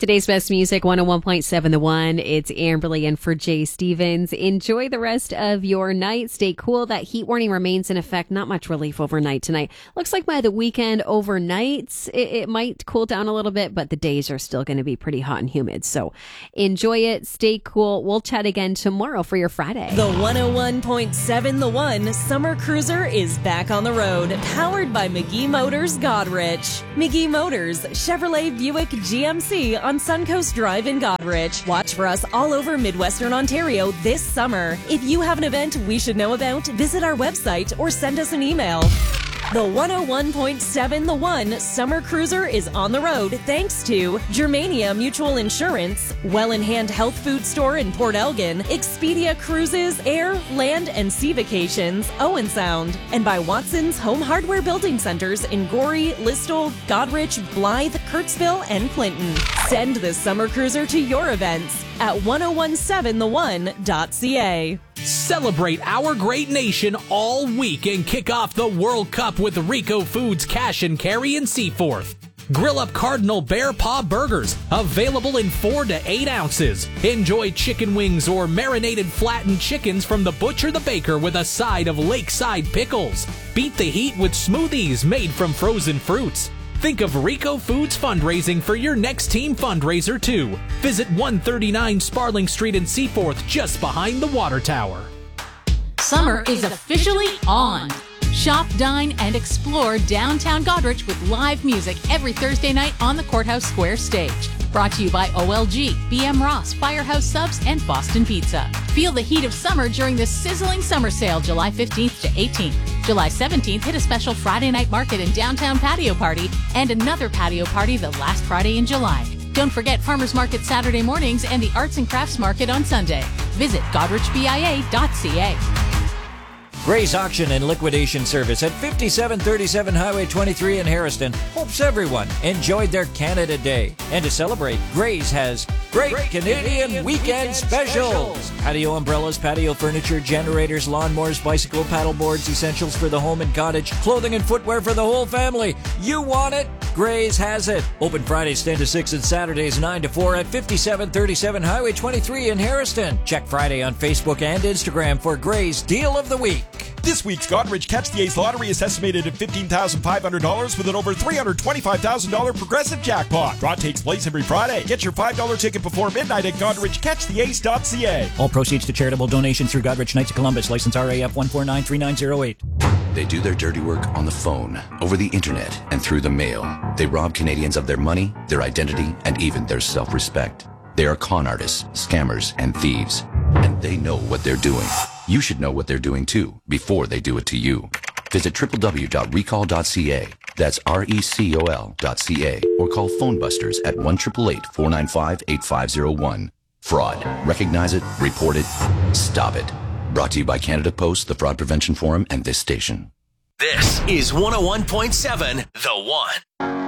Today's best music, 101.7 The One. It's Amberly in for Jay Stevens. Enjoy the rest of your night. Stay cool. That heat warning remains in effect. Not much relief overnight tonight. Looks like by the weekend overnight, it might cool down a little bit, but the days are still going to be pretty hot and humid. So enjoy it. Stay cool. We'll chat again tomorrow for your Friday. The 101.7 The One Summer Cruiser is back on the road. Powered by McGee Motors Godrich. McGee Motors, Chevrolet Buick GMC on Suncoast Drive in Godrich. Watch for us all over Midwestern Ontario this summer. If you have an event we should know about, visit our website or send us an email. The 101.7 The One Summer Cruiser is on the road thanks to Germania Mutual Insurance, Well in Hand Health Food Store in Port Elgin, Expedia Cruises, Air, Land, and Sea Vacations, Owen Sound, and by Watson's Home Hardware Building Centers in Gorey, Listowel, Godrich, Blythe, Kirksville, and Clinton. Send the Summer Cruiser to your events at 1017thone.ca. Celebrate our great nation all week and kick off the World Cup with Rico Foods Cash and Carry in Seaforth. Grill up Cardinal Bear Paw Burgers, available in 4 to 8 ounces. Enjoy chicken wings or marinated flattened chickens from the butcher, the baker, with a side of lakeside pickles. Beat the heat with smoothies made from frozen fruits. Think of Rico Foods fundraising for your next team fundraiser, too. Visit 139 Sparling Street in Seaforth, just behind the water tower. Summer is officially on. Shop, dine, and explore downtown Godrich with live music every Thursday night on the Courthouse Square stage. Brought to you by OLG, BM Ross, Firehouse Subs, and Boston Pizza. Feel the heat of summer during the sizzling summer sale July 15th to 18th. July 17th, hit a special Friday night market and downtown patio party, and another patio party the last Friday in July. Don't forget Farmers Market Saturday mornings and the Arts and Crafts Market on Sunday. Visit godrichbia.ca. Gray's Auction and Liquidation Service at 5737 Highway 23 in Harrison hopes everyone enjoyed their Canada Day. And to celebrate, Gray's has Great Canadian Weekend Specials. Patio umbrellas, patio furniture, generators, lawnmowers, bicycle, paddle boards, essentials for the home and cottage, clothing and footwear for the whole family. You want it? Gray's has it. Open Fridays 10 to 6 and Saturdays 9 to 4 at 5737 Highway 23 in Harrison. Check Friday on Facebook and Instagram for Gray's Deal of the Week. This week's Godrich Catch the Ace lottery is estimated at $15,500 with an over $325,000 progressive jackpot. Draw takes place every Friday. Get your $5 ticket before midnight at godrichcatchtheace.ca. All proceeds to charitable donations through Godrich Knights of Columbus, license RAF 1493908. They do their dirty work on the phone, over the internet, and through the mail. They rob Canadians of their money, their identity, and even their self-respect. They are con artists, scammers, and thieves. And they know what they're doing. You should know what they're doing too, before they do it to you. Visit www.recall.ca. That's RECOL.ca. Or call Phonebusters at 1-888-495-8501. Fraud. Recognize it, report it, stop it. Brought to you by Canada Post, the Fraud Prevention Forum, and this station. This is 101.7 The One.